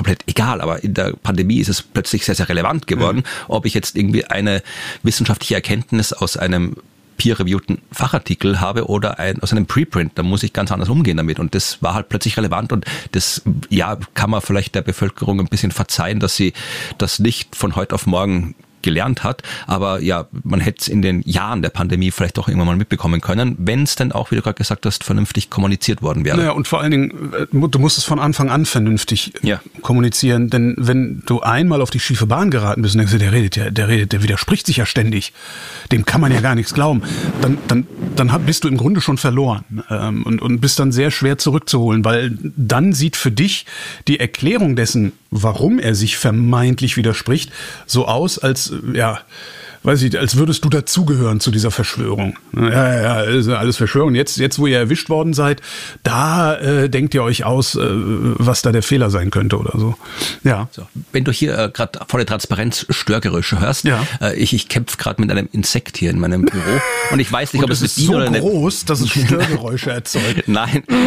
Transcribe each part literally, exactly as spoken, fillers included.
komplett egal, aber in der Pandemie ist es plötzlich sehr, sehr relevant geworden, mhm. ob ich jetzt irgendwie eine wissenschaftliche Erkenntnis aus einem peer-reviewten Fachartikel habe oder ein, aus einem Preprint, da muss ich ganz anders umgehen damit. Und das war halt plötzlich relevant und das, ja, kann man vielleicht der Bevölkerung ein bisschen verzeihen, dass sie das nicht von heute auf morgen gelernt hat, aber ja, man hätte es in den Jahren der Pandemie vielleicht auch irgendwann mal mitbekommen können, wenn es dann auch, wie du gerade gesagt hast, vernünftig kommuniziert worden wäre. Naja, und vor allen Dingen, du musst es von Anfang an vernünftig ja. kommunizieren, denn wenn du einmal auf die schiefe Bahn geraten bist und denkst, der redet ja, der redet, der widerspricht sich ja ständig, dem kann man ja gar nichts glauben, dann, dann, dann bist du im Grunde schon verloren ähm, und, und bist dann sehr schwer zurückzuholen, weil dann sieht für dich die Erklärung dessen, warum er sich vermeintlich widerspricht, so aus, als, ja, weiß ich, als würdest du dazugehören zu dieser Verschwörung. Ja, ja, ja, ist alles Verschwörung. Jetzt, jetzt, wo ihr erwischt worden seid, da äh, denkt ihr euch aus, äh, was da der Fehler sein könnte oder so. Ja. So, wenn du hier äh, gerade volle Transparenz Störgeräusche hörst, ja. äh, ich, ich kämpfe gerade mit einem Insekt hier in meinem Büro und ich weiß nicht, ob es eine Biene so oder eine... groß, dass es Störgeräusche erzeugt. Nein, äh,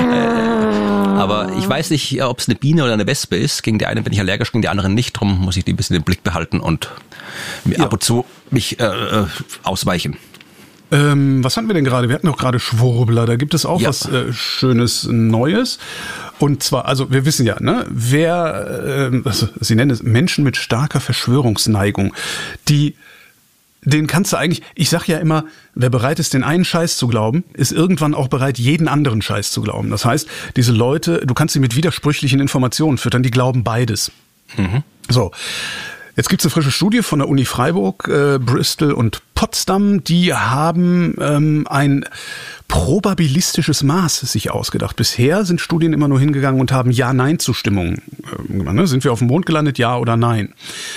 aber ich weiß nicht, ob es eine Biene oder eine Wespe ist. Gegen die eine bin ich allergisch, gegen die anderen nicht. Darum muss ich die ein bisschen im Blick behalten und ja. ab und zu mich äh, ausweichen. Ähm, was hatten wir denn gerade? Wir hatten doch gerade Schwurbler. Da gibt es auch ja. was äh, Schönes Neues. Und zwar, also wir wissen ja, ne, wer, äh, also, sie nennen es Menschen mit starker Verschwörungsneigung, die den kannst du eigentlich, ich sag ja immer, wer bereit ist, den einen Scheiß zu glauben, ist irgendwann auch bereit, jeden anderen Scheiß zu glauben. Das heißt, diese Leute, du kannst sie mit widersprüchlichen Informationen füttern, die glauben beides. Mhm. So. Jetzt gibt's eine frische Studie von der Uni Freiburg, äh, Bristol und Potsdam. Die haben ähm, ein probabilistisches Maß sich ausgedacht. Bisher sind Studien immer nur hingegangen und haben Ja-Nein-Zustimmungen äh, gemacht. Ne? Sind wir auf dem Mond gelandet, ja oder nein?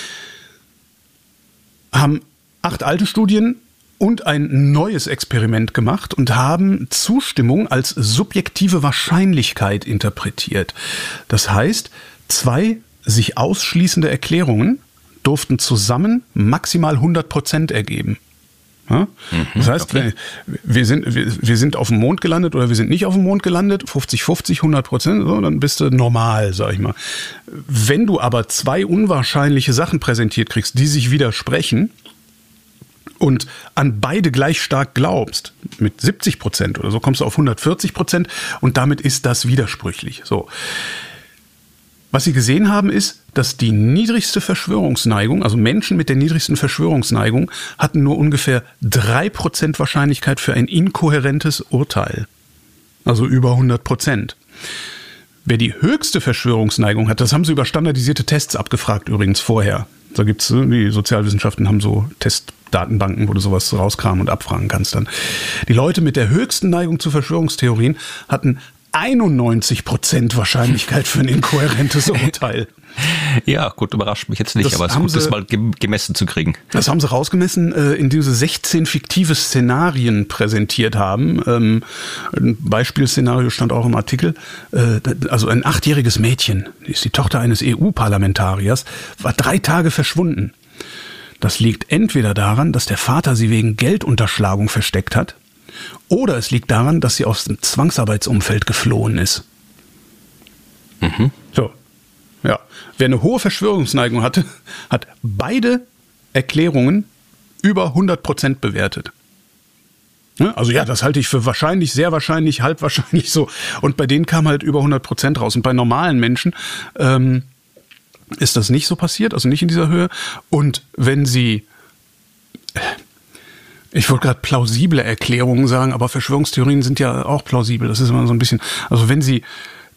Haben acht alte Studien und ein neues Experiment gemacht und haben Zustimmung als subjektive Wahrscheinlichkeit interpretiert. Das heißt, zwei sich ausschließende Erklärungen durften zusammen maximal hundert Prozent ergeben. Ja? Mhm, das heißt, okay. wir, sind, wir, wir sind auf dem Mond gelandet oder wir sind nicht auf dem Mond gelandet, fünfzig fünfzig, hundert Prozent, so, dann bist du normal, sag ich mal. Wenn du aber zwei unwahrscheinliche Sachen präsentiert kriegst, die sich widersprechen und an beide gleich stark glaubst, mit siebzig Prozent oder so, kommst du auf hundertvierzig Prozent und damit ist das widersprüchlich. So. Was sie gesehen haben, ist, dass die niedrigste Verschwörungsneigung, also Menschen mit der niedrigsten Verschwörungsneigung, hatten nur ungefähr drei Prozent Wahrscheinlichkeit für ein inkohärentes Urteil. Also über hundert Prozent. Wer die höchste Verschwörungsneigung hat, das haben sie über standardisierte Tests abgefragt übrigens vorher. Da gibt's, die Sozialwissenschaften haben so Testdatenbanken, wo du sowas rauskramen und abfragen kannst dann. Die Leute mit der höchsten Neigung zu Verschwörungstheorien hatten einundneunzig Prozent Wahrscheinlichkeit für ein inkohärentes Urteil. Ja, gut, überrascht mich jetzt nicht, das aber es ist gut, sie, das mal gemessen zu kriegen. Das haben sie rausgemessen, indem sie sechzehn fiktive Szenarien präsentiert haben. Ein Beispielszenario stand auch im Artikel. Also ein achtjähriges Mädchen, die ist die Tochter eines E U-Parlamentariers, war drei Tage verschwunden. Das liegt entweder daran, dass der Vater sie wegen Geldunterschlagung versteckt hat, oder es liegt daran, dass sie aus dem Zwangsarbeitsumfeld geflohen ist. Mhm. So. Ja. Wer eine hohe Verschwörungsneigung hatte, hat beide Erklärungen über hundert Prozent bewertet. Also ja, das halte ich für wahrscheinlich, sehr wahrscheinlich, halb wahrscheinlich so. Und bei denen kam halt über hundert Prozent raus. Und bei normalen Menschen ähm, ist das nicht so passiert, also nicht in dieser Höhe. Und wenn sie... Ich wollte gerade plausible Erklärungen sagen, aber Verschwörungstheorien sind ja auch plausibel. Das ist immer so ein bisschen, also wenn sie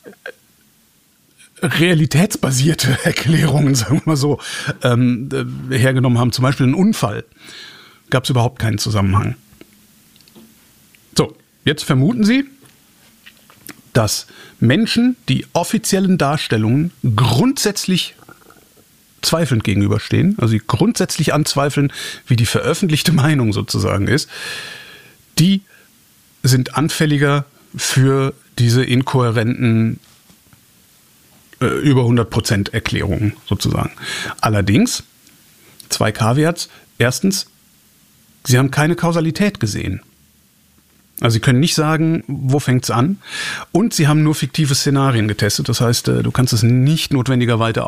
realitätsbasierte Erklärungen, sagen wir mal so, ähm, hergenommen haben, zum Beispiel einen Unfall, gab es überhaupt keinen Zusammenhang. So, jetzt vermuten sie, dass Menschen, die offiziellen Darstellungen grundsätzlich zweifelnd gegenüberstehen, also sie grundsätzlich anzweifeln, wie die veröffentlichte Meinung sozusagen ist, die sind anfälliger für diese inkohärenten äh, über hundert Prozent Erklärungen sozusagen. Allerdings, zwei Caveats. Erstens, sie haben keine Kausalität gesehen. Also sie können nicht sagen, wo fängt's an. Und sie haben nur fiktive Szenarien getestet. Das heißt, du kannst es nicht notwendigerweise